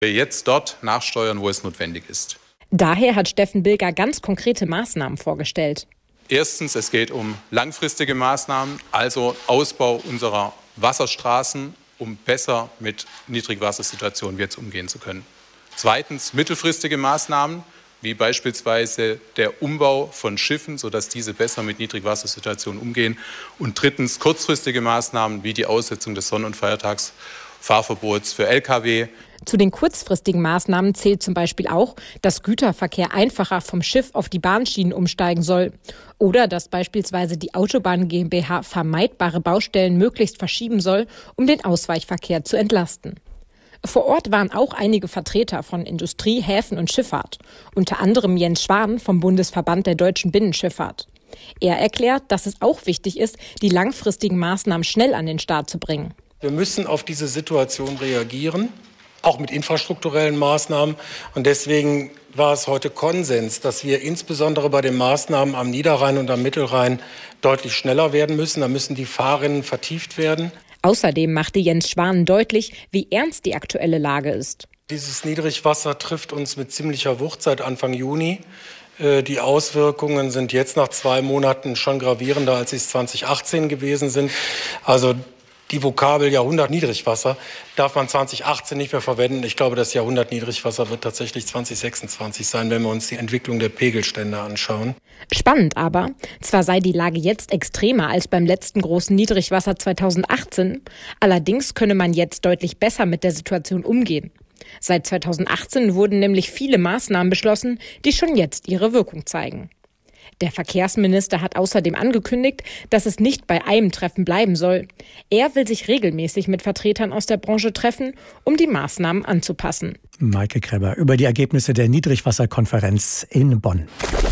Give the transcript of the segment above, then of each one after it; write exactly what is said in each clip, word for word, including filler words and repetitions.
Wir jetzt dort nachsteuern, wo es notwendig ist. Daher hat Steffen Bilger ganz konkrete Maßnahmen vorgestellt. Erstens, es geht um langfristige Maßnahmen, also Ausbau unserer Wasserstraßen, um besser mit Niedrigwassersituationen jetzt umgehen zu können. Zweitens, mittelfristige Maßnahmen, wie beispielsweise der Umbau von Schiffen, sodass diese besser mit Niedrigwassersituationen umgehen. Und drittens, kurzfristige Maßnahmen, wie die Aussetzung des Sonn- und Feiertagsfahrverbots für L K W. Zu den kurzfristigen Maßnahmen zählt zum Beispiel auch, dass Güterverkehr einfacher vom Schiff auf die Bahnschienen umsteigen soll. Oder dass beispielsweise die Autobahn GmbH vermeidbare Baustellen möglichst verschieben soll, um den Ausweichverkehr zu entlasten. Vor Ort waren auch einige Vertreter von Industrie, Häfen und Schifffahrt. Unter anderem Jens Schwan vom Bundesverband der deutschen Binnenschifffahrt. Er erklärt, dass es auch wichtig ist, die langfristigen Maßnahmen schnell an den Start zu bringen. Wir müssen auf diese Situation reagieren, auch mit infrastrukturellen Maßnahmen. Und deswegen war es heute Konsens, dass wir insbesondere bei den Maßnahmen am Niederrhein und am Mittelrhein deutlich schneller werden müssen. Da müssen die Fahrrinnen vertieft werden. Außerdem machte Jens Schwan deutlich, wie ernst die aktuelle Lage ist. Dieses Niedrigwasser trifft uns mit ziemlicher Wucht seit Anfang Juni. Die Auswirkungen sind jetzt nach zwei Monaten schon gravierender, als sie es zwanzig achtzehn gewesen sind. Also die Vokabel Jahrhundert-Niedrigwasser darf man zwanzig achtzehn nicht mehr verwenden. Ich glaube, das Jahrhundert-Niedrigwasser wird tatsächlich zwanzig sechsundzwanzig sein, wenn wir uns die Entwicklung der Pegelstände anschauen. Spannend aber, zwar sei die Lage jetzt extremer als beim letzten großen Niedrigwasser zweitausendachtzehn, allerdings könne man jetzt deutlich besser mit der Situation umgehen. Seit zweitausendachtzehn wurden nämlich viele Maßnahmen beschlossen, die schon jetzt ihre Wirkung zeigen. Der Verkehrsminister hat außerdem angekündigt, dass es nicht bei einem Treffen bleiben soll. Er will sich regelmäßig mit Vertretern aus der Branche treffen, um die Maßnahmen anzupassen. Maike Kreber über die Ergebnisse der Niedrigwasserkonferenz in Bonn.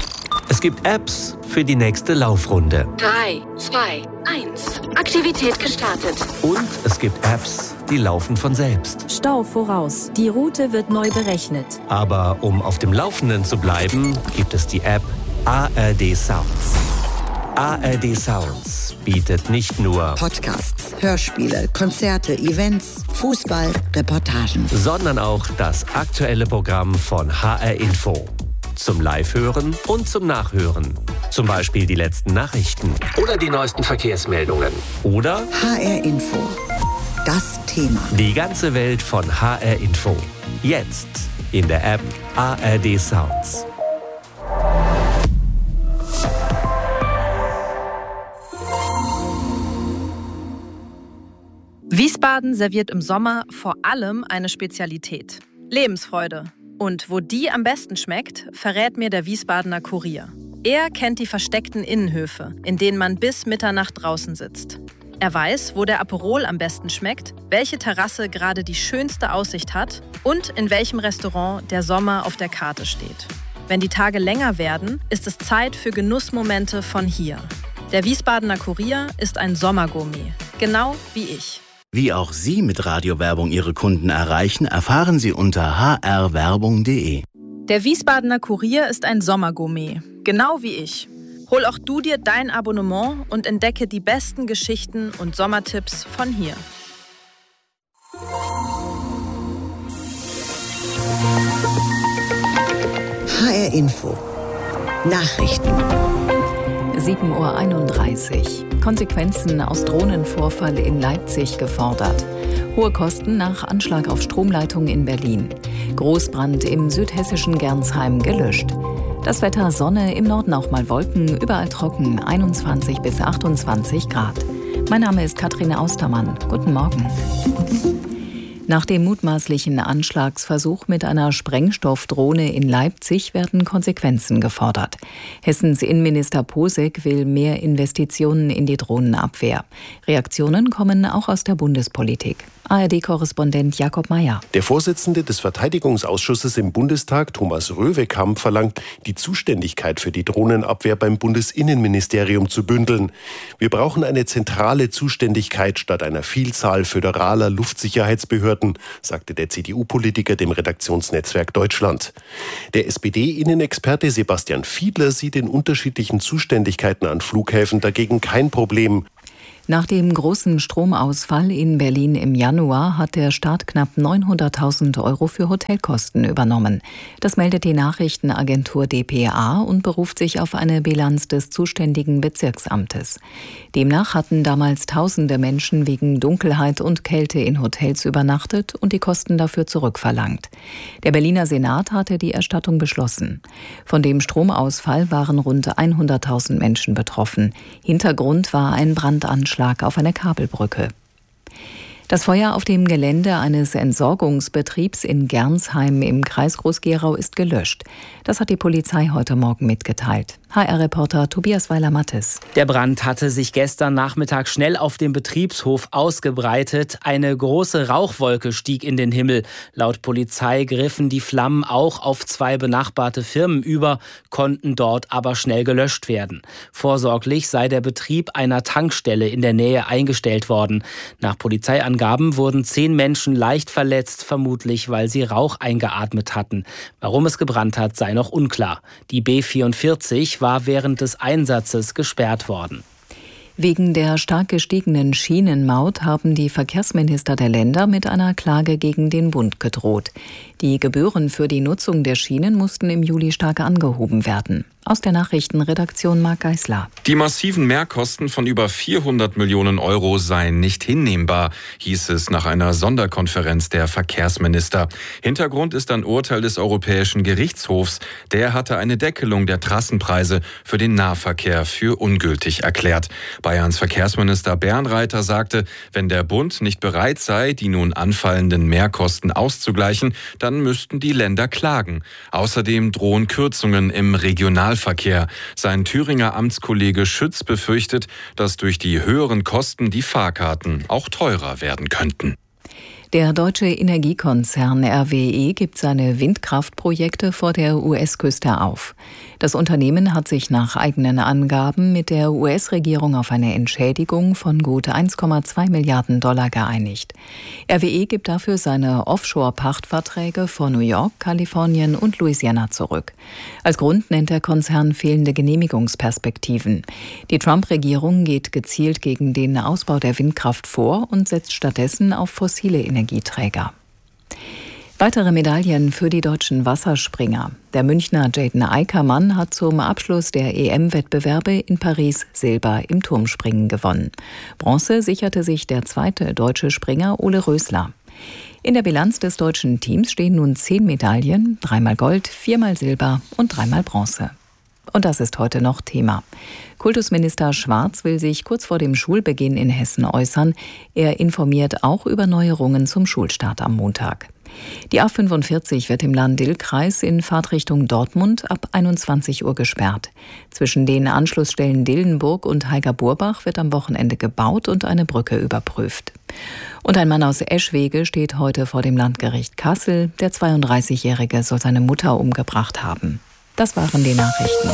Es gibt Apps für die nächste Laufrunde. drei, zwei, eins. Aktivität gestartet. Und es gibt Apps, die laufen von selbst. Stau voraus. Die Route wird neu berechnet. Aber um auf dem Laufenden zu bleiben, gibt es die App A R D Sounds. A R D Sounds bietet nicht nur Podcasts, Hörspiele, Konzerte, Events, Fußball, Reportagen, sondern auch das aktuelle Programm von H R Info. Zum Live-Hören und zum Nachhören. Zum Beispiel die letzten Nachrichten oder die neuesten Verkehrsmeldungen. Oder H R Info. Das Thema. Die ganze Welt von H R Info. Jetzt in der App A R D Sounds. Wiesbaden serviert im Sommer vor allem eine Spezialität: Lebensfreude. Und wo die am besten schmeckt, verrät mir der Wiesbadener Kurier. Er kennt die versteckten Innenhöfe, in denen man bis Mitternacht draußen sitzt. Er weiß, wo der Aperol am besten schmeckt, welche Terrasse gerade die schönste Aussicht hat und in welchem Restaurant der Sommer auf der Karte steht. Wenn die Tage länger werden, ist es Zeit für Genussmomente von hier. Der Wiesbadener Kurier ist ein Sommergourmet, genau wie ich. Wie auch Sie mit Radiowerbung Ihre Kunden erreichen, erfahren Sie unter h r werbung punkt d e. Der Wiesbadener Kurier ist ein Sommergourmet, genau wie ich. Hol auch du dir dein Abonnement und entdecke die besten Geschichten und Sommertipps von hier. H R Info. Nachrichten. sieben Uhr einunddreißig. Konsequenzen aus Drohnenvorfall in Leipzig gefordert. Hohe Kosten nach Anschlag auf Stromleitung in Berlin. Großbrand im südhessischen Gernsheim gelöscht. Das Wetter: Sonne, im Norden auch mal Wolken, überall trocken, einundzwanzig bis achtundzwanzig Grad. Mein Name ist Katrin Austermann. Guten Morgen. Nach dem mutmaßlichen Anschlagsversuch mit einer Sprengstoffdrohne in Leipzig werden Konsequenzen gefordert. Hessens Innenminister Posek will mehr Investitionen in die Drohnenabwehr. Reaktionen kommen auch aus der Bundespolitik. A R D-Korrespondent Jakob Mayer. Der Vorsitzende des Verteidigungsausschusses im Bundestag, Thomas Röwekamp, verlangt, die Zuständigkeit für die Drohnenabwehr beim Bundesinnenministerium zu bündeln. Wir brauchen eine zentrale Zuständigkeit statt einer Vielzahl föderaler Luftsicherheitsbehörden, sagte der C D U-Politiker dem Redaktionsnetzwerk Deutschland. Der S P D-Innenexperte Sebastian Fiedler sieht in unterschiedlichen Zuständigkeiten an Flughäfen dagegen kein Problem. Nach dem großen Stromausfall in Berlin im Januar hat der Staat knapp neunhunderttausend Euro für Hotelkosten übernommen. Das meldet die Nachrichtenagentur d p a und beruft sich auf eine Bilanz des zuständigen Bezirksamtes. Demnach hatten damals tausende Menschen wegen Dunkelheit und Kälte in Hotels übernachtet und die Kosten dafür zurückverlangt. Der Berliner Senat hatte die Erstattung beschlossen. Von dem Stromausfall waren rund hunderttausend Menschen betroffen. Hintergrund war ein Brandanschlag auf eine Kabelbrücke. Das Feuer auf dem Gelände eines Entsorgungsbetriebs in Gernsheim im Kreis Groß-Gerau ist gelöscht. Das hat die Polizei heute Morgen mitgeteilt. H R-Reporter Tobias Weiler-Mattes. Der Brand hatte sich gestern Nachmittag schnell auf dem Betriebshof ausgebreitet. Eine große Rauchwolke stieg in den Himmel. Laut Polizei griffen die Flammen auch auf zwei benachbarte Firmen über, konnten dort aber schnell gelöscht werden. Vorsorglich sei der Betrieb einer Tankstelle in der Nähe eingestellt worden. Nach Polizeiangaben wurden zehn Menschen leicht verletzt, vermutlich weil sie Rauch eingeatmet hatten. Warum es gebrannt hat, sei noch unklar. Die B vierundvierzig war während des Einsatzes gesperrt worden. Wegen der stark gestiegenen Schienenmaut haben die Verkehrsminister der Länder mit einer Klage gegen den Bund gedroht. Die Gebühren für die Nutzung der Schienen mussten im Juli stark angehoben werden. Aus der Nachrichtenredaktion Marc Geisler. Die massiven Mehrkosten von über vierhundert Millionen Euro seien nicht hinnehmbar, hieß es nach einer Sonderkonferenz der Verkehrsminister. Hintergrund ist ein Urteil des Europäischen Gerichtshofs. Der hatte eine Deckelung der Trassenpreise für den Nahverkehr für ungültig erklärt. Bayerns Verkehrsminister Bernreiter sagte, wenn der Bund nicht bereit sei, die nun anfallenden Mehrkosten auszugleichen, dann müssten die Länder klagen. Außerdem drohen Kürzungen im Regionalverkehr. Sein Thüringer Amtskollege Schütz befürchtet, dass durch die höheren Kosten die Fahrkarten auch teurer werden könnten. Der deutsche Energiekonzern R W E gibt seine Windkraftprojekte vor der U S-Küste auf. Das Unternehmen hat sich nach eigenen Angaben mit der U S-Regierung auf eine Entschädigung von gut eins Komma zwei Milliarden Dollar geeinigt. R W E gibt dafür seine Offshore-Pachtverträge vor New York, Kalifornien und Louisiana zurück. Als Grund nennt der Konzern fehlende Genehmigungsperspektiven. Die Trump-Regierung geht gezielt gegen den Ausbau der Windkraft vor und setzt stattdessen auf fossile Energieträger. Energieträger. Weitere Medaillen für die deutschen Wasserspringer. Der Münchner Jaden Eickermann hat zum Abschluss der E M-Wettbewerbe in Paris Silber im Turmspringen gewonnen. Bronze sicherte sich der zweite deutsche Springer Ole Rösler. In der Bilanz des deutschen Teams stehen nun zehn Medaillen, dreimal Gold, viermal Silber und dreimal Bronze. Und das ist heute noch Thema. Kultusminister Schwarz will sich kurz vor dem Schulbeginn in Hessen äußern. Er informiert auch über Neuerungen zum Schulstart am Montag. Die A fünfundvierzig wird im Lahn-Dill-Kreis in Fahrtrichtung Dortmund ab einundzwanzig Uhr gesperrt. Zwischen den Anschlussstellen Dillenburg und Heiger-Burbach wird am Wochenende gebaut und eine Brücke überprüft. Und ein Mann aus Eschwege steht heute vor dem Landgericht Kassel. Der zweiunddreißigjährige soll seine Mutter umgebracht haben. Das waren die Nachrichten.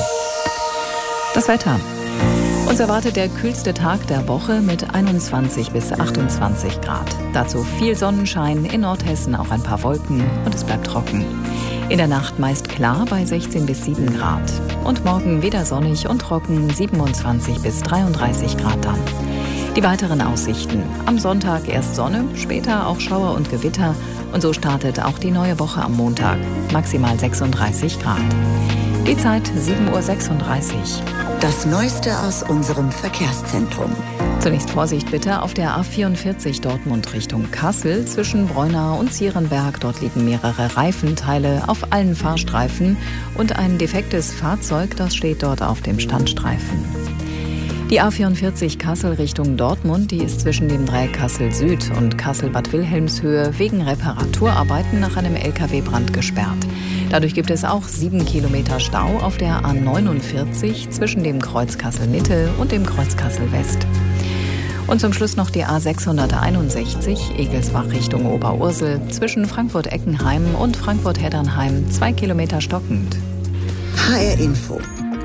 Das Wetter. Uns erwartet der kühlste Tag der Woche mit einundzwanzig bis achtundzwanzig Grad. Dazu viel Sonnenschein, in Nordhessen auch ein paar Wolken und es bleibt trocken. In der Nacht meist klar bei sechzehn bis sieben Grad. Und morgen wieder sonnig und trocken, siebenundzwanzig bis dreiunddreißig Grad dann. Die weiteren Aussichten. Am Sonntag erst Sonne, später auch Schauer und Gewitter. Und so startet auch die neue Woche am Montag. Maximal sechsunddreißig Grad. Die Zeit sieben Uhr sechsunddreißig. Das Neueste aus unserem Verkehrszentrum. Zunächst Vorsicht bitte auf der A vierundvierzig Dortmund Richtung Kassel zwischen Breunau und Zierenberg. Dort liegen mehrere Reifenteile auf allen Fahrstreifen und ein defektes Fahrzeug, das steht dort auf dem Standstreifen. Die A vierundvierzig Kassel Richtung Dortmund, die ist zwischen dem Dreieck Kassel Süd und Kassel-Bad Wilhelmshöhe wegen Reparaturarbeiten nach einem L K W-Brand gesperrt. Dadurch gibt es auch sieben Kilometer Stau auf der A neunundvierzig zwischen dem Kreuz Kassel Mitte und dem Kreuz Kassel West. Und zum Schluss noch die A sechshunderteinundsechzig, Egelsbach Richtung Oberursel, zwischen Frankfurt-Eckenheim und Frankfurt-Heddernheim, zwei Kilometer stockend. H R Info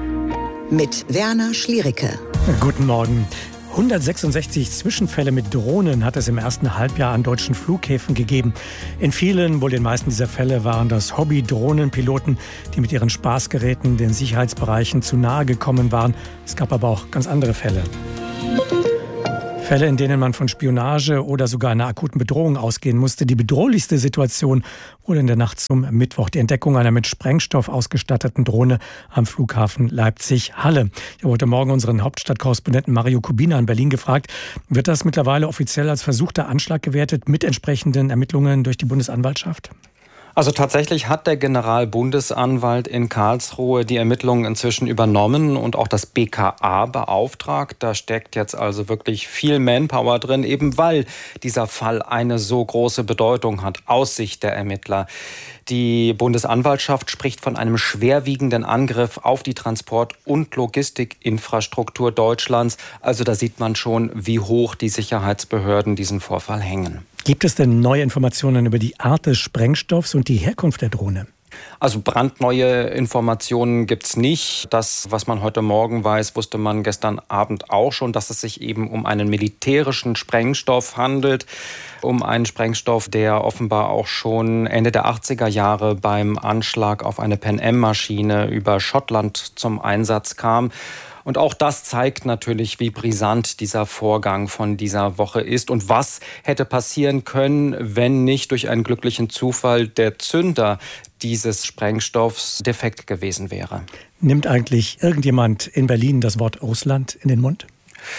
mit Werner Schliericke. Guten Morgen. hundertsechsundsechzig Zwischenfälle mit Drohnen hat es im ersten Halbjahr an deutschen Flughäfen gegeben. In vielen, wohl den meisten dieser Fälle, waren das Hobby-Drohnenpiloten, die mit ihren Spaßgeräten den Sicherheitsbereichen zu nahe gekommen waren. Es gab aber auch ganz andere Fälle. Fälle, in denen man von Spionage oder sogar einer akuten Bedrohung ausgehen musste. Die bedrohlichste Situation wurde in der Nacht zum Mittwoch. Die Entdeckung einer mit Sprengstoff ausgestatteten Drohne am Flughafen Leipzig-Halle. Ich habe heute Morgen unseren Hauptstadtkorrespondenten Mario Kubina in Berlin gefragt, wird das mittlerweile offiziell als versuchter Anschlag gewertet mit entsprechenden Ermittlungen durch die Bundesanwaltschaft? Also tatsächlich hat der Generalbundesanwalt in Karlsruhe die Ermittlungen inzwischen übernommen und auch das B K A beauftragt. Da steckt jetzt also wirklich viel Manpower drin, eben weil dieser Fall eine so große Bedeutung hat aus Sicht der Ermittler. Die Bundesanwaltschaft spricht von einem schwerwiegenden Angriff auf die Transport- und Logistikinfrastruktur Deutschlands. Also da sieht man schon, wie hoch die Sicherheitsbehörden diesen Vorfall hängen. Gibt es denn neue Informationen über die Art des Sprengstoffs und die Herkunft der Drohne? Also brandneue Informationen gibt's nicht. Das, was man heute Morgen weiß, wusste man gestern Abend auch schon, dass es sich eben um einen militärischen Sprengstoff handelt. Um einen Sprengstoff, der offenbar auch schon Ende der achtziger Jahre beim Anschlag auf eine Pan-Am-Maschine über Schottland zum Einsatz kam. Und auch das zeigt natürlich, wie brisant dieser Vorgang von dieser Woche ist und was hätte passieren können, wenn nicht durch einen glücklichen Zufall der Zünder dieses Sprengstoffs defekt gewesen wäre. Nimmt eigentlich irgendjemand in Berlin das Wort Russland in den Mund?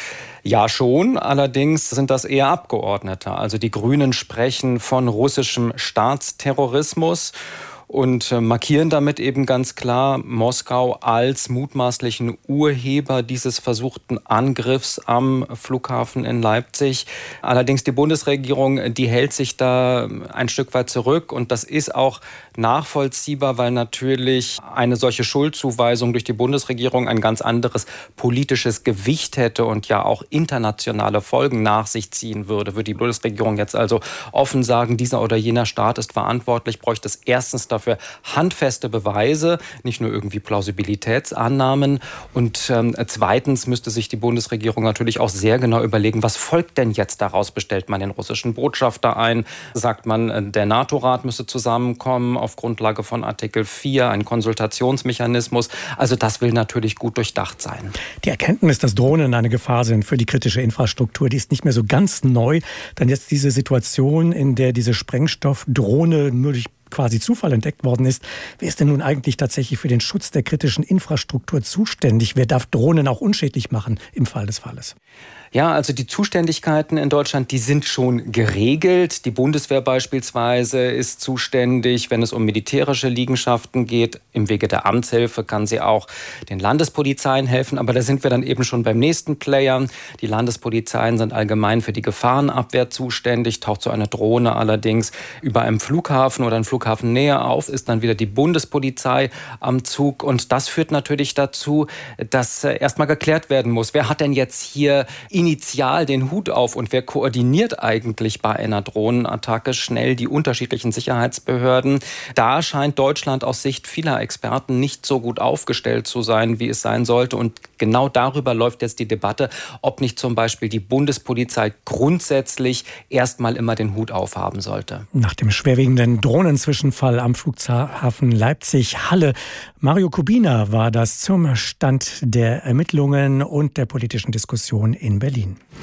Ja, schon. Allerdings sind das eher Abgeordnete. Also die Grünen sprechen von russischem Staatsterrorismus und markieren damit eben ganz klar Moskau als mutmaßlichen Urheber dieses versuchten Angriffs am Flughafen in Leipzig. Allerdings die Bundesregierung, die hält sich da ein Stück weit zurück und das ist auch nachvollziehbar, weil natürlich eine solche Schuldzuweisung durch die Bundesregierung ein ganz anderes politisches Gewicht hätte und ja auch internationale Folgen nach sich ziehen würde. Würde die Bundesregierung jetzt also offen sagen, dieser oder jener Staat ist verantwortlich, bräuchte es erstens dafür für handfeste Beweise, nicht nur irgendwie Plausibilitätsannahmen. Und ähm, zweitens müsste sich die Bundesregierung natürlich auch sehr genau überlegen, was folgt denn jetzt daraus? Bestellt man den russischen Botschafter ein? Sagt man, der NATO-Rat müsse zusammenkommen auf Grundlage von Artikel vier, ein Konsultationsmechanismus? Also das will natürlich gut durchdacht sein. Die Erkenntnis, dass Drohnen eine Gefahr sind für die kritische Infrastruktur, die ist nicht mehr so ganz neu. Dann jetzt diese Situation, in der diese Sprengstoffdrohne nur durch quasi Zufall entdeckt worden ist. Wer ist denn nun eigentlich tatsächlich für den Schutz der kritischen Infrastruktur zuständig? Wer darf Drohnen auch unschädlich machen im Fall des Falles? Ja, also die Zuständigkeiten in Deutschland, die sind schon geregelt. Die Bundeswehr beispielsweise ist zuständig, wenn es um militärische Liegenschaften geht. Im Wege der Amtshilfe kann sie auch den Landespolizeien helfen. Aber da sind wir dann eben schon beim nächsten Player. Die Landespolizeien sind allgemein für die Gefahrenabwehr zuständig. Taucht so eine Drohne allerdings über einem Flughafen oder einem Flughafen näher auf, ist dann wieder die Bundespolizei am Zug. Und das führt natürlich dazu, dass erstmal geklärt werden muss, wer hat denn jetzt hier initial den Hut auf und wer koordiniert eigentlich bei einer Drohnenattacke schnell die unterschiedlichen Sicherheitsbehörden. Da scheint Deutschland aus Sicht vieler Experten nicht so gut aufgestellt zu sein, wie es sein sollte. Und genau darüber läuft jetzt die Debatte, ob nicht zum Beispiel die Bundespolizei grundsätzlich erstmal immer den Hut aufhaben sollte. Nach dem schwerwiegenden Drohnenzwischenfall am Flughafen Leipzig-Halle. Mario Kubina war das zum Stand der Ermittlungen und der politischen Diskussion in Berlin.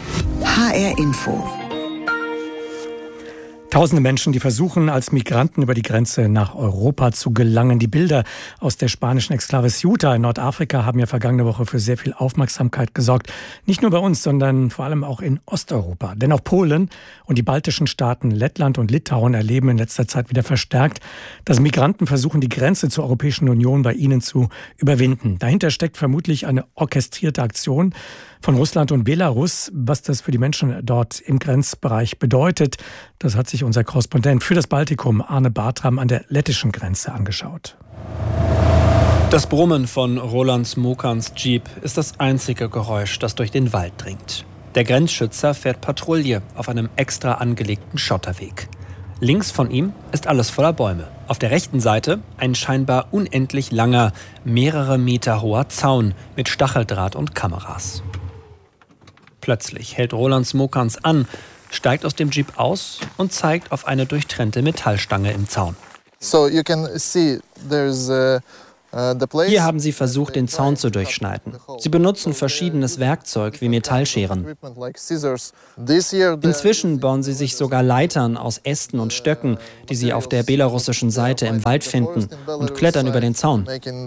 H R Info. Tausende Menschen, die versuchen, als Migranten über die Grenze nach Europa zu gelangen. Die Bilder aus der spanischen Exklave Ceuta in Nordafrika haben ja vergangene Woche für sehr viel Aufmerksamkeit gesorgt. Nicht nur bei uns, sondern vor allem auch in Osteuropa. Denn auch Polen und die baltischen Staaten Lettland und Litauen erleben in letzter Zeit wieder verstärkt, dass Migranten versuchen, die Grenze zur Europäischen Union bei ihnen zu überwinden. Dahinter steckt vermutlich eine orchestrierte Aktion von Russland und Belarus. Was das für die Menschen dort im Grenzbereich bedeutet, das hat sich unser Korrespondent für das Baltikum, Arne Bartram, an der lettischen Grenze angeschaut. Das Brummen von Roland Smokans Jeep ist das einzige Geräusch, das durch den Wald dringt. Der Grenzschützer fährt Patrouille auf einem extra angelegten Schotterweg. Links von ihm ist alles voller Bäume. Auf der rechten Seite ein scheinbar unendlich langer, mehrere Meter hoher Zaun mit Stacheldraht und Kameras. Plötzlich hält Roland Smokans an, steigt aus dem Jeep aus und zeigt auf eine durchtrennte Metallstange im Zaun. So you can see there's a Hier haben sie versucht, den Zaun zu durchschneiden. Sie benutzen verschiedenes Werkzeug wie Metallscheren. Inzwischen bauen sie sich sogar Leitern aus Ästen und Stöcken, die sie auf der belarussischen Seite im Wald finden, und klettern über den Zaun.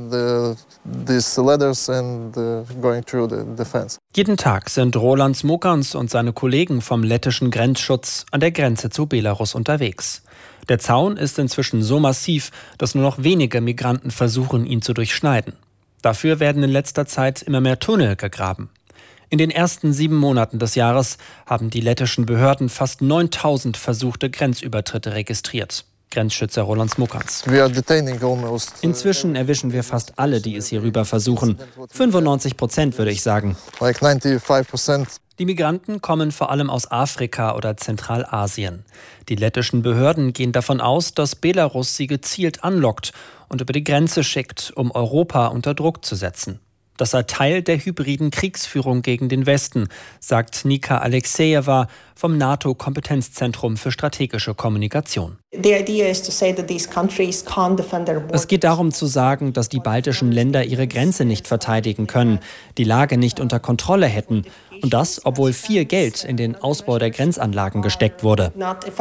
Jeden Tag sind Roland Smokans und seine Kollegen vom lettischen Grenzschutz an der Grenze zu Belarus unterwegs. Der Zaun ist inzwischen so massiv, dass nur noch wenige Migranten versuchen, ihn zu durchschneiden. Dafür werden in letzter Zeit immer mehr Tunnel gegraben. In den ersten sieben Monaten des Jahres haben die lettischen Behörden fast neuntausend versuchte Grenzübertritte registriert. Grenzschützer Roland Smokans. Inzwischen erwischen wir fast alle, die es hier rüber versuchen. fünfundneunzig Prozent würde ich sagen. Die Migranten kommen vor allem aus Afrika oder Zentralasien. Die lettischen Behörden gehen davon aus, dass Belarus sie gezielt anlockt und über die Grenze schickt, um Europa unter Druck zu setzen. Das sei Teil der hybriden Kriegsführung gegen den Westen, sagt Nika Alexejeva vom NATO-Kompetenzzentrum für strategische Kommunikation. Es geht darum zu sagen, dass die baltischen Länder ihre Grenze nicht verteidigen können, die Lage nicht unter Kontrolle hätten. Und das, obwohl viel Geld in den Ausbau der Grenzanlagen gesteckt wurde.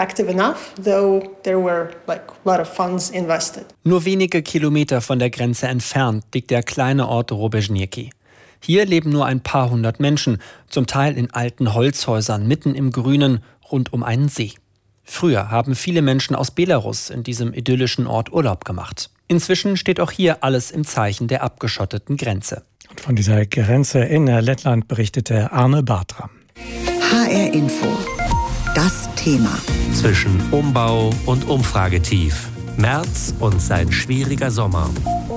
Nur wenige Kilometer von der Grenze entfernt liegt der kleine Ort Robežňky. Hier leben nur ein paar hundert Menschen, zum Teil in alten Holzhäusern mitten im Grünen rund um einen See. Früher haben viele Menschen aus Belarus in diesem idyllischen Ort Urlaub gemacht. Inzwischen steht auch hier alles im Zeichen der abgeschotteten Grenze. Und von dieser Grenze in Lettland berichtete Arne Bartram. H R Info. Das Thema. Zwischen Umbau und Umfragetief. Merz und sein schwieriger Sommer.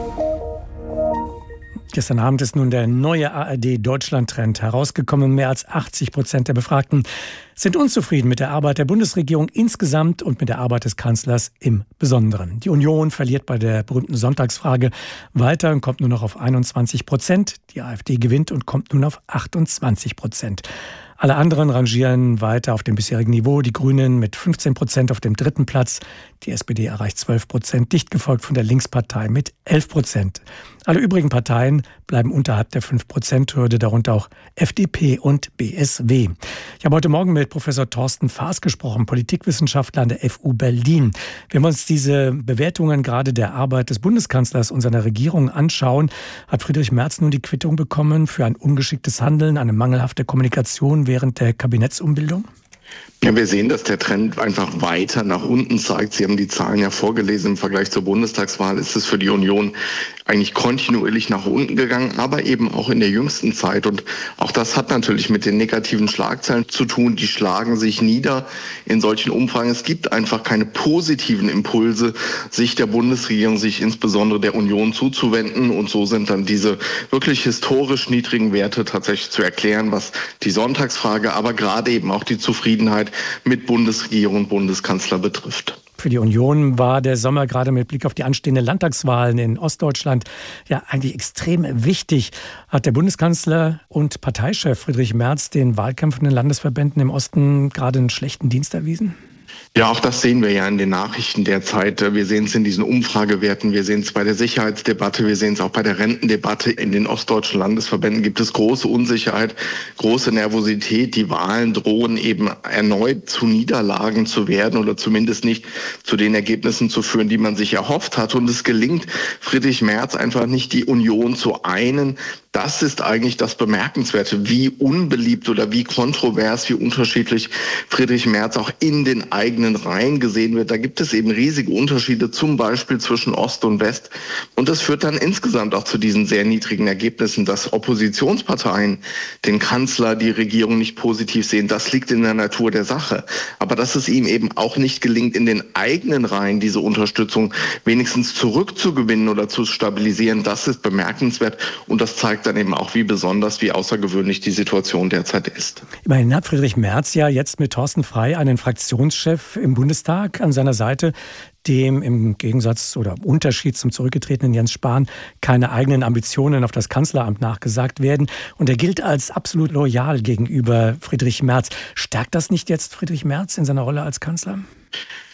Gestern Abend ist nun der neue A R D-Deutschland-Trend herausgekommen. Mehr als achtzig Prozent der Befragten sind unzufrieden mit der Arbeit der Bundesregierung insgesamt und mit der Arbeit des Kanzlers im Besonderen. Die Union verliert bei der berühmten Sonntagsfrage weiter und kommt nur noch auf einundzwanzig Prozent. Die AfD gewinnt und kommt nun auf achtundzwanzig Prozent. Alle anderen rangieren weiter auf dem bisherigen Niveau. Die Grünen mit fünfzehn Prozent auf dem dritten Platz. Die S P D erreicht zwölf Prozent, dicht gefolgt von der Linkspartei mit elf Prozent. Alle übrigen Parteien bleiben unterhalb der fünf Prozent Hürde, darunter auch F D P und B S W. Ich habe heute Morgen mit Professor Thorsten Faas gesprochen, Politikwissenschaftler an der F U Berlin. Wenn wir uns diese Bewertungen gerade der Arbeit des Bundeskanzlers und seiner Regierung anschauen, hat Friedrich Merz nun die Quittung bekommen für ein ungeschicktes Handeln, eine mangelhafte Kommunikation während der Kabinettsumbildung? Ja, wir sehen, dass der Trend einfach weiter nach unten zeigt. Sie haben die Zahlen ja vorgelesen. Im Vergleich zur Bundestagswahl ist es für die Union eigentlich kontinuierlich nach unten gegangen, aber eben auch in der jüngsten Zeit. Und auch das hat natürlich mit den negativen Schlagzeilen zu tun. Die schlagen sich nieder in solchen Umfragen. Es gibt einfach keine positiven Impulse, sich der Bundesregierung, sich insbesondere der Union zuzuwenden. Und so sind dann diese wirklich historisch niedrigen Werte tatsächlich zu erklären, was die Sonntagsfrage, aber gerade eben auch die Zufriedenheit mit Bundesregierung und Bundeskanzler betrifft. Für die Union war der Sommer gerade mit Blick auf die anstehenden Landtagswahlen in Ostdeutschland ja eigentlich extrem wichtig. Hat der Bundeskanzler und Parteichef Friedrich Merz den wahlkämpfenden Landesverbänden im Osten gerade einen schlechten Dienst erwiesen? Ja, auch das sehen wir ja in den Nachrichten derzeit. Wir sehen es in diesen Umfragewerten, wir sehen es bei der Sicherheitsdebatte, wir sehen es auch bei der Rentendebatte. In den ostdeutschen Landesverbänden gibt es große Unsicherheit, große Nervosität. Die Wahlen drohen eben erneut zu Niederlagen zu werden oder zumindest nicht zu den Ergebnissen zu führen, die man sich erhofft hat. Und es gelingt Friedrich Merz einfach nicht, die Union zu einen. Das ist eigentlich das Bemerkenswerte, wie unbeliebt oder wie kontrovers, wie unterschiedlich Friedrich Merz auch in den eigenen Reihen gesehen wird. Da gibt es eben riesige Unterschiede, zum Beispiel zwischen Ost und West. Und das führt dann insgesamt auch zu diesen sehr niedrigen Ergebnissen, dass Oppositionsparteien den Kanzler, die Regierung nicht positiv sehen. Das liegt in der Natur der Sache. Aber dass es ihm eben auch nicht gelingt, in den eigenen Reihen diese Unterstützung wenigstens zurückzugewinnen oder zu stabilisieren, das ist bemerkenswert. Und das zeigt dann eben auch, wie besonders, wie außergewöhnlich die Situation derzeit ist. Immerhin hat Friedrich Merz ja jetzt mit Thorsten Frey einen Fraktionschef im Bundestag an seiner Seite, dem im Gegensatz oder Unterschied zum zurückgetretenen Jens Spahn keine eigenen Ambitionen auf das Kanzleramt nachgesagt werden. Und er gilt als absolut loyal gegenüber Friedrich Merz. Stärkt das nicht jetzt Friedrich Merz in seiner Rolle als Kanzler?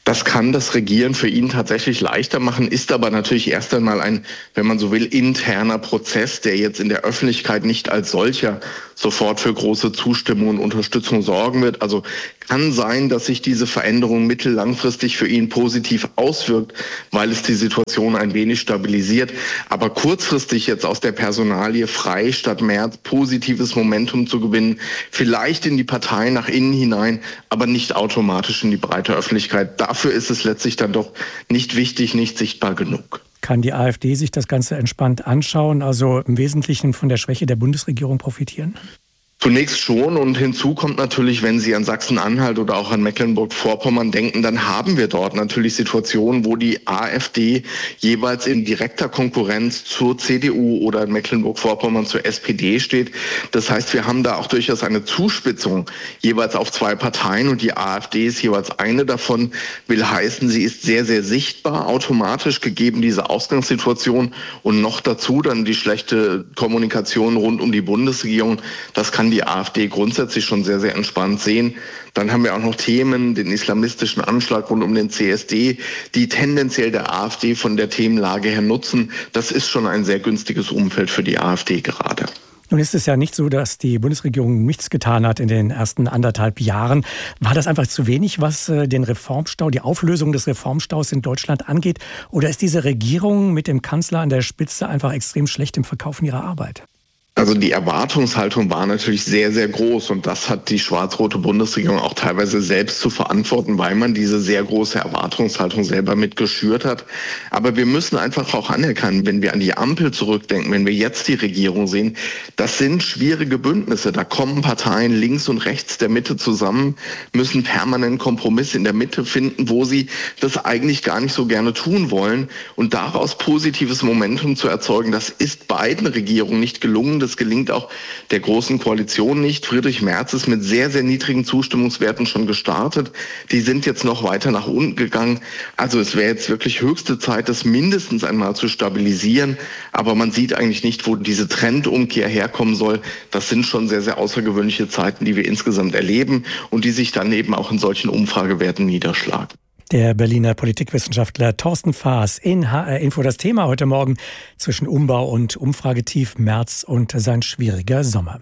Das kann das Regieren für ihn tatsächlich leichter machen, ist aber natürlich erst einmal ein, wenn man so will, interner Prozess, der jetzt in der Öffentlichkeit nicht als solcher sofort für große Zustimmung und Unterstützung sorgen wird. Also kann sein, dass sich diese Veränderung mittel-langfristig für ihn positiv auswirkt, weil es die Situation ein wenig stabilisiert. Aber kurzfristig jetzt aus der Personalie frei statt Merz positives Momentum zu gewinnen, vielleicht in die Partei nach innen hinein, aber nicht automatisch in die breite Öffentlichkeit. Dafür ist es letztlich dann doch nicht wichtig, nicht sichtbar genug. Kann die AfD sich das Ganze entspannt anschauen, also im Wesentlichen von der Schwäche der Bundesregierung profitieren? Zunächst schon, und hinzu kommt natürlich, wenn Sie an Sachsen-Anhalt oder auch an Mecklenburg-Vorpommern denken, dann haben wir dort natürlich Situationen, wo die AfD jeweils in direkter Konkurrenz zur C D U oder in Mecklenburg-Vorpommern zur S P D steht. Das heißt, wir haben da auch durchaus eine Zuspitzung jeweils auf zwei Parteien, und die AfD ist jeweils eine davon. Will heißen, sie ist sehr, sehr sichtbar automatisch gegeben diese Ausgangssituation, und noch dazu dann die schlechte Kommunikation rund um die Bundesregierung. Das kann die AfD grundsätzlich schon sehr, sehr entspannt sehen. Dann haben wir auch noch Themen, den islamistischen Anschlag rund um den C S D, die tendenziell der AfD von der Themenlage her nutzen. Das ist schon ein sehr günstiges Umfeld für die AfD gerade. Nun ist es ja nicht so, dass die Bundesregierung nichts getan hat in den ersten anderthalb Jahren. War das einfach zu wenig, was den Reformstau, die Auflösung des Reformstaus in Deutschland angeht? Oder ist diese Regierung mit dem Kanzler an der Spitze einfach extrem schlecht im Verkaufen ihrer Arbeit? Also die Erwartungshaltung war natürlich sehr, sehr groß, und das hat die schwarz-rote Bundesregierung auch teilweise selbst zu verantworten, weil man diese sehr große Erwartungshaltung selber mit geschürt hat. Aber wir müssen einfach auch anerkennen, wenn wir an die Ampel zurückdenken, wenn wir jetzt die Regierung sehen, das sind schwierige Bündnisse. Da kommen Parteien links und rechts der Mitte zusammen, müssen permanent Kompromisse in der Mitte finden, wo sie das eigentlich gar nicht so gerne tun wollen. Und daraus positives Momentum zu erzeugen, das ist beiden Regierungen nicht gelungen. Das gelingt auch der Großen Koalition nicht. Friedrich Merz ist mit sehr, sehr niedrigen Zustimmungswerten schon gestartet. Die sind jetzt noch weiter nach unten gegangen. Also es wäre jetzt wirklich höchste Zeit, das mindestens einmal zu stabilisieren. Aber man sieht eigentlich nicht, wo diese Trendumkehr herkommen soll. Das sind schon sehr, sehr außergewöhnliche Zeiten, die wir insgesamt erleben und die sich dann eben auch in solchen Umfragewerten niederschlagen. Der Berliner Politikwissenschaftler Thorsten Faas in H R Info. Das Thema heute Morgen: zwischen Umbau und Umfragetief, Merz und sein schwieriger Sommer.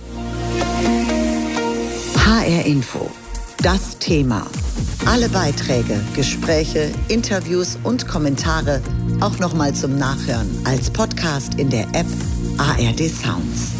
H R Info. Das Thema. Alle Beiträge, Gespräche, Interviews und Kommentare auch nochmal zum Nachhören als Podcast in der App A R D Sounds.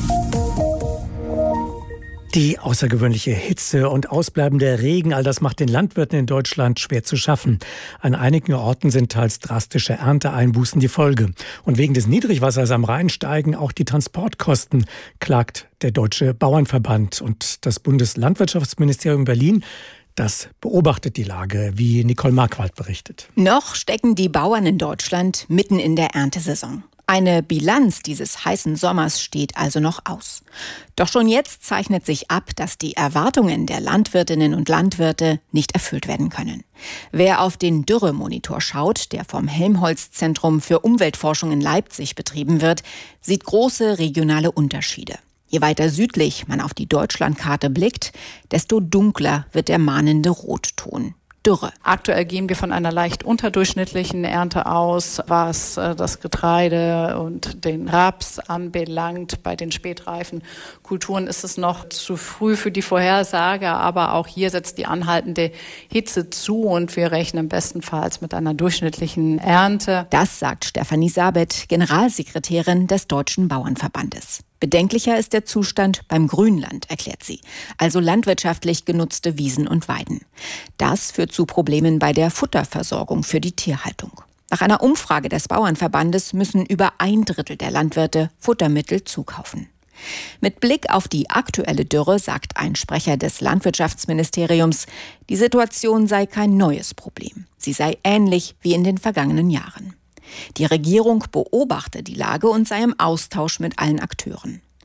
Die außergewöhnliche Hitze und ausbleibender Regen, all das macht den Landwirten in Deutschland schwer zu schaffen. An einigen Orten sind teils drastische Ernteeinbußen die Folge. Und wegen des Niedrigwassers am Rhein steigen auch die Transportkosten, klagt der Deutsche Bauernverband. Und das Bundeslandwirtschaftsministerium Berlin, das beobachtet die Lage, wie Nicole Marquardt berichtet. Noch stecken die Bauern in Deutschland mitten in der Erntesaison. Eine Bilanz dieses heißen Sommers steht also noch aus. Doch schon jetzt zeichnet sich ab, dass die Erwartungen der Landwirtinnen und Landwirte nicht erfüllt werden können. Wer auf den Dürremonitor schaut, der vom Helmholtz-Zentrum für Umweltforschung in Leipzig betrieben wird, sieht große regionale Unterschiede. Je weiter südlich man auf die Deutschlandkarte blickt, desto dunkler wird der mahnende Rotton. Dürre. Aktuell gehen wir von einer leicht unterdurchschnittlichen Ernte aus, was das Getreide und den Raps anbelangt. Bei den spätreifen Kulturen ist es noch zu früh für die Vorhersage, aber auch hier setzt die anhaltende Hitze zu und wir rechnen bestenfalls mit einer durchschnittlichen Ernte. Das sagt Stefanie Sabet, Generalsekretärin des Deutschen Bauernverbandes. Bedenklicher ist der Zustand beim Grünland, erklärt sie, also landwirtschaftlich genutzte Wiesen und Weiden. Das führt zu Problemen bei der Futterversorgung für die Tierhaltung. Nach einer Umfrage des Bauernverbandes müssen über ein Drittel der Landwirte Futtermittel zukaufen. Mit Blick auf die aktuelle Dürre sagt ein Sprecher des Landwirtschaftsministeriums, die Situation sei kein neues Problem. Sie sei ähnlich wie in den vergangenen Jahren. Die Regierung beobachte die Lage und sei im Austausch mit allen Akteuren.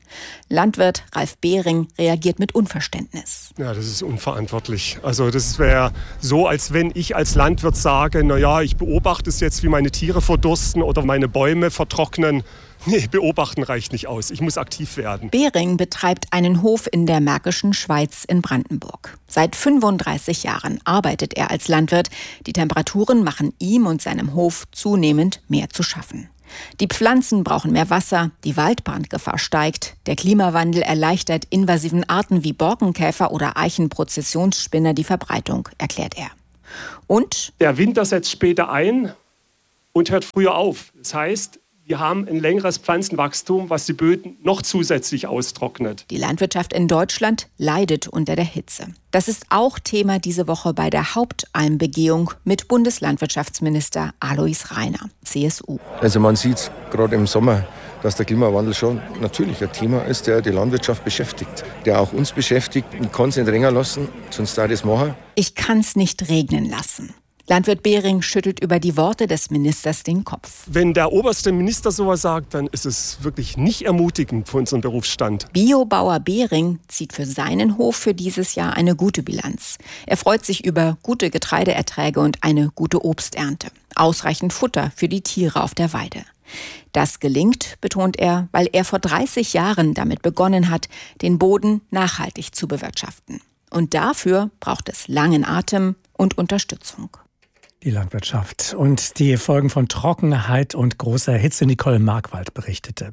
Landwirt Ralf Behring reagiert mit Unverständnis. Ja, das ist unverantwortlich. Also das wäre so, als wenn ich als Landwirt sage, naja, ich beobachte es jetzt, wie meine Tiere verdursten oder meine Bäume vertrocknen. Nee, beobachten reicht nicht aus. Ich muss aktiv werden. Behring betreibt einen Hof in der Märkischen Schweiz in Brandenburg. Seit fünfunddreißig Jahren arbeitet er als Landwirt. Die Temperaturen machen ihm und seinem Hof zunehmend mehr zu schaffen. Die Pflanzen brauchen mehr Wasser, die Waldbrandgefahr steigt, der Klimawandel erleichtert invasiven Arten wie Borkenkäfer oder Eichenprozessionsspinner die Verbreitung, erklärt er. Und der Winter setzt später ein und hört früher auf. Das heißt, wir haben ein längeres Pflanzenwachstum, was die Böden noch zusätzlich austrocknet. Die Landwirtschaft in Deutschland leidet unter der Hitze. Das ist auch Thema diese Woche bei der Hauptalmbegehung mit Bundeslandwirtschaftsminister Alois Rainer, C S U. Also man sieht gerade im Sommer, dass der Klimawandel schon natürlich ein Thema ist, der die Landwirtschaft beschäftigt, der auch uns beschäftigt. Ich kann es nicht länger lassen, sonst darf ich das machen. Ich kann es nicht regnen lassen. Landwirt Behring schüttelt über die Worte des Ministers den Kopf. Wenn der oberste Minister sowas sagt, dann ist es wirklich nicht ermutigend für unseren Berufsstand. Biobauer Behring zieht für seinen Hof für dieses Jahr eine gute Bilanz. Er freut sich über gute Getreideerträge und eine gute Obsternte. Ausreichend Futter für die Tiere auf der Weide. Das gelingt, betont er, weil er vor dreißig Jahren damit begonnen hat, den Boden nachhaltig zu bewirtschaften. Und dafür braucht es langen Atem und Unterstützung. Die Landwirtschaft und die Folgen von Trockenheit und großer Hitze. Nicole Markwald berichtete.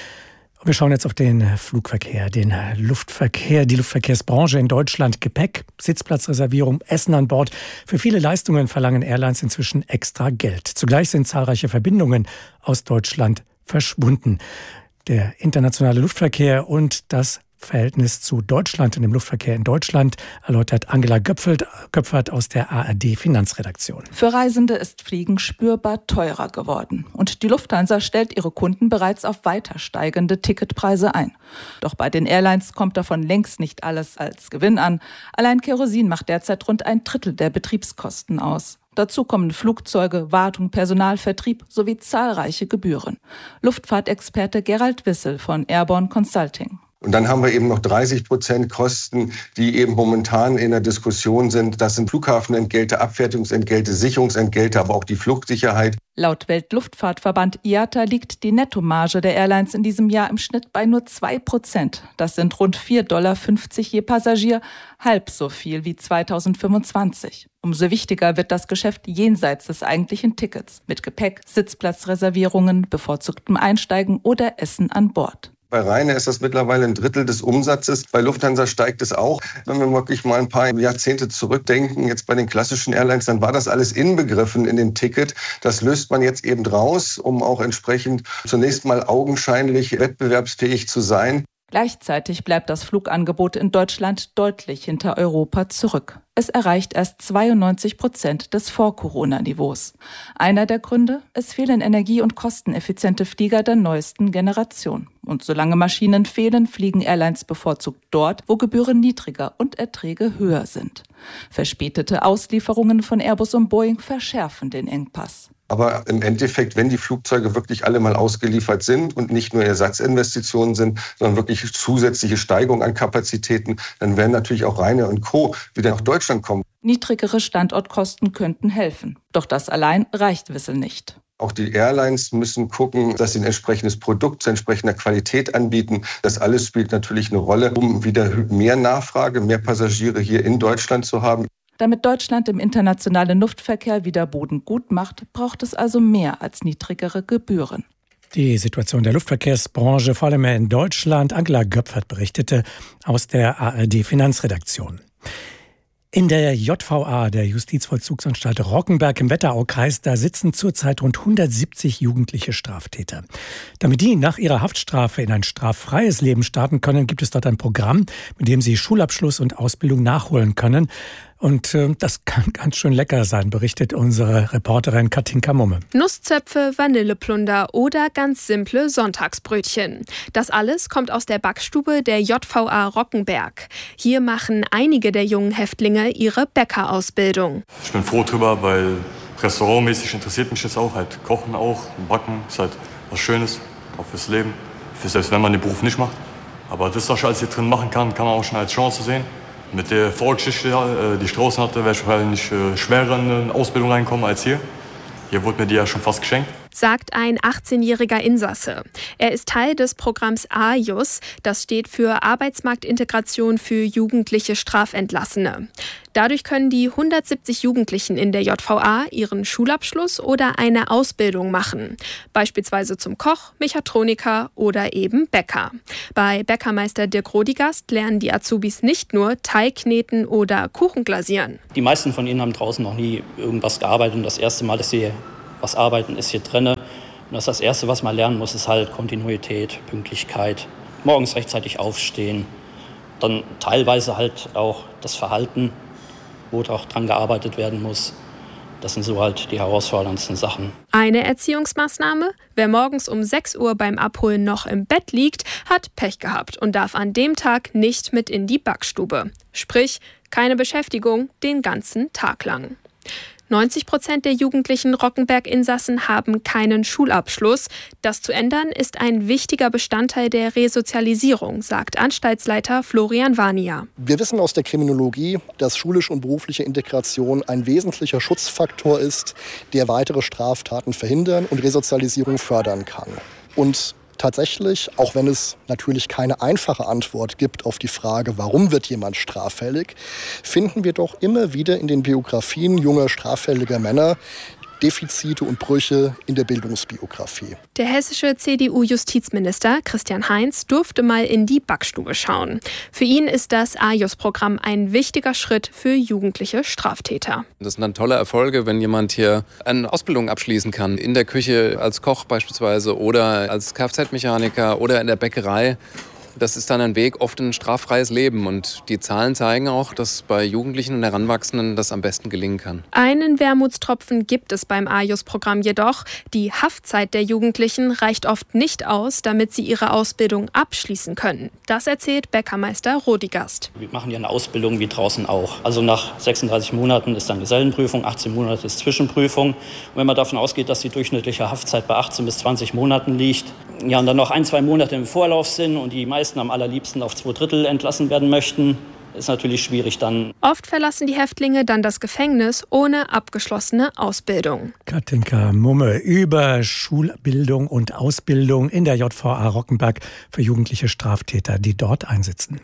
Und wir schauen jetzt auf den Flugverkehr, den Luftverkehr, die Luftverkehrsbranche in Deutschland. Gepäck, Sitzplatzreservierung, Essen an Bord. Für viele Leistungen verlangen Airlines inzwischen extra Geld. Zugleich sind zahlreiche Verbindungen aus Deutschland verschwunden. Der internationale Luftverkehr und das Verhältnis zu Deutschland und dem Luftverkehr in Deutschland erläutert Angela Göpfert, Göpfert aus der A R D-Finanzredaktion. Für Reisende ist Fliegen spürbar teurer geworden. Und die Lufthansa stellt ihre Kunden bereits auf weiter steigende Ticketpreise ein. Doch bei den Airlines kommt davon längst nicht alles als Gewinn an. Allein Kerosin macht derzeit rund ein Drittel der Betriebskosten aus. Dazu kommen Flugzeuge, Wartung, Personal, Vertrieb sowie zahlreiche Gebühren. Luftfahrtexperte Gerald Wissel von Airborne Consulting. Und dann haben wir eben noch dreißig Prozent Kosten, die eben momentan in der Diskussion sind. Das sind Flughafenentgelte, Abfertigungsentgelte, Sicherungsentgelte, aber auch die Fluchtsicherheit. Laut Weltluftfahrtverband I A T A liegt die Nettomarge der Airlines in diesem Jahr im Schnitt bei nur zwei Prozent. Das sind rund vier Komma fünfzig Dollar je Passagier, halb so viel wie zweitausendfünfundzwanzig. Umso wichtiger wird das Geschäft jenseits des eigentlichen Tickets mit Gepäck, Sitzplatzreservierungen, bevorzugtem Einsteigen oder Essen an Bord. Bei Ryanair ist das mittlerweile ein Drittel des Umsatzes. Bei Lufthansa steigt es auch. Wenn wir wirklich mal ein paar Jahrzehnte zurückdenken, jetzt bei den klassischen Airlines, dann war das alles inbegriffen in dem Ticket. Das löst man jetzt eben raus, um auch entsprechend zunächst mal augenscheinlich wettbewerbsfähig zu sein. Gleichzeitig bleibt das Flugangebot in Deutschland deutlich hinter Europa zurück. Es erreicht erst zweiundneunzig Prozent des Vor-Corona-Niveaus. Einer der Gründe? Es fehlen energie- und kosteneffiziente Flieger der neuesten Generation. Und solange Maschinen fehlen, fliegen Airlines bevorzugt dort, wo Gebühren niedriger und Erträge höher sind. Verspätete Auslieferungen von Airbus und Boeing verschärfen den Engpass. Aber im Endeffekt, wenn die Flugzeuge wirklich alle mal ausgeliefert sind und nicht nur Ersatzinvestitionen sind, sondern wirklich zusätzliche Steigerung an Kapazitäten, dann werden natürlich auch Ryanair und Co. wieder nach Deutschland kommen. Niedrigere Standortkosten könnten helfen. Doch das allein reicht Wissel nicht. Auch die Airlines müssen gucken, dass sie ein entsprechendes Produkt zu entsprechender Qualität anbieten. Das alles spielt natürlich eine Rolle, um wieder mehr Nachfrage, mehr Passagiere hier in Deutschland zu haben. Damit Deutschland im internationalen Luftverkehr wieder Boden gut macht, braucht es also mehr als niedrigere Gebühren. Die Situation der Luftverkehrsbranche, vor allem in Deutschland, Angela Göpfert berichtete aus der A R D-Finanzredaktion. In der J V A, der Justizvollzugsanstalt Rockenberg im Wetteraukreis, da sitzen zurzeit rund hundertsiebzig jugendliche Straftäter. Damit die nach ihrer Haftstrafe in ein straffreies Leben starten können, gibt es dort ein Programm, mit dem sie Schulabschluss und Ausbildung nachholen können. Und äh, das kann ganz schön lecker sein, berichtet unsere Reporterin Katinka Mumme. Nusszöpfe, Vanilleplunder oder ganz simple Sonntagsbrötchen. Das alles kommt aus der Backstube der J V A Rockenberg. Hier machen einige der jungen Häftlinge ihre Bäckerausbildung. Ich bin froh drüber, weil restaurantmäßig interessiert mich das auch. Halt Kochen auch, Backen ist halt was Schönes, auch fürs Leben. Für selbst wenn man den Beruf nicht macht. Aber das, was ich alles hier drin machen kann, kann man auch schon als Chance sehen. Mit der Vorgeschichte, die ich draußen hatte, werde ich wahrscheinlich schwerer in eine Ausbildung reinkommen als hier. Hier wurde mir die ja schon fast geschenkt. Sagt ein achtzehnjähriger Insasse. Er ist Teil des Programms A J U S, das steht für Arbeitsmarktintegration für jugendliche Strafentlassene. Dadurch können die hundertsiebzig Jugendlichen in der J V A ihren Schulabschluss oder eine Ausbildung machen. Beispielsweise zum Koch, Mechatroniker oder eben Bäcker. Bei Bäckermeister Dirk Rodigast lernen die Azubis nicht nur Teig kneten oder Kuchen glasieren. Die meisten von ihnen haben draußen noch nie irgendwas gearbeitet und das erste Mal, dass sie was arbeiten, ist hier drin. Und das, das Erste, was man lernen muss, ist halt Kontinuität, Pünktlichkeit, morgens rechtzeitig aufstehen, dann teilweise halt auch das Verhalten, wo auch dran gearbeitet werden muss. Das sind so halt die herausforderndsten Sachen. Eine Erziehungsmaßnahme: Wer morgens um sechs Uhr beim Abholen noch im Bett liegt, hat Pech gehabt und darf an dem Tag nicht mit in die Backstube. Sprich, keine Beschäftigung den ganzen Tag lang. neunzig Prozent der jugendlichen Rockenberg-Insassen haben keinen Schulabschluss. Das zu ändern ist ein wichtiger Bestandteil der Resozialisierung, sagt Anstaltsleiter Florian Wania. Wir wissen aus der Kriminologie, dass schulische und berufliche Integration ein wesentlicher Schutzfaktor ist, der weitere Straftaten verhindern und Resozialisierung fördern kann. Und tatsächlich, auch wenn es natürlich keine einfache Antwort gibt auf die Frage, warum wird jemand straffällig, finden wir doch immer wieder in den Biografien junger straffälliger Männer Defizite und Brüche in der Bildungsbiografie. Der hessische C D U-Justizminister Christian Heinz durfte mal in die Backstube schauen. Für ihn ist das A J U S-Programm ein wichtiger Schritt für jugendliche Straftäter. Das sind dann tolle Erfolge, wenn jemand hier eine Ausbildung abschließen kann. In der Küche als Koch beispielsweise oder als Kfz-Mechaniker oder in der Bäckerei. Das ist dann ein Weg oft in ein straffreies Leben. Und die Zahlen zeigen auch, dass bei Jugendlichen und Heranwachsenden das am besten gelingen kann. Einen Wermutstropfen gibt es beim A J U S-Programm jedoch. Die Haftzeit der Jugendlichen reicht oft nicht aus, damit sie ihre Ausbildung abschließen können. Das erzählt Bäckermeister Rodigast. Wir machen ja eine Ausbildung wie draußen auch. Also nach sechsunddreißig Monaten ist dann Gesellenprüfung, achtzehn Monate ist Zwischenprüfung. Und wenn man davon ausgeht, dass die durchschnittliche Haftzeit bei achtzehn bis zwanzig Monaten liegt, ja, und dann noch ein, zwei Monate im Vorlauf sind und die meisten am allerliebsten auf zwei Drittel entlassen werden möchten, ist natürlich schwierig dann. Oft verlassen die Häftlinge dann das Gefängnis ohne abgeschlossene Ausbildung. Katinka Mumme über Schulbildung und Ausbildung in der J V A Rockenberg für jugendliche Straftäter, die dort einsitzen.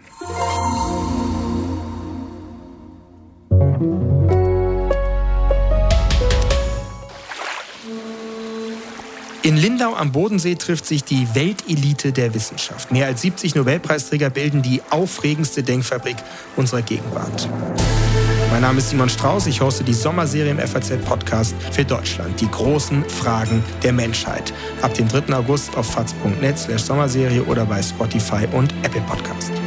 In Lindau am Bodensee trifft sich die Weltelite der Wissenschaft. Mehr als siebzig Nobelpreisträger bilden die aufregendste Denkfabrik unserer Gegenwart. Mein Name ist Simon Strauß, ich hoste die Sommerserie im F A Z-Podcast für Deutschland. Die großen Fragen der Menschheit. Ab dem dritten August auf faz punkt net slash Sommerserie oder bei Spotify und Apple Podcast.